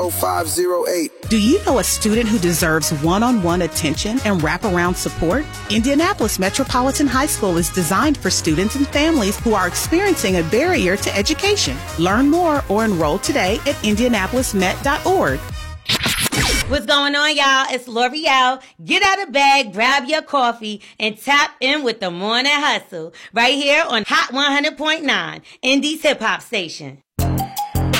0508. Do you know a student who deserves one-on-one attention and wraparound support? Indianapolis Metropolitan High School is designed for students and families who are experiencing a barrier to education. Learn more or enroll today at indianapolismet.org. What's going on, y'all? It's L'Oreal. Get out of bed, grab your coffee, and tap in with the Morning Hustle right here on Hot 100.9, Indie's hip-hop station.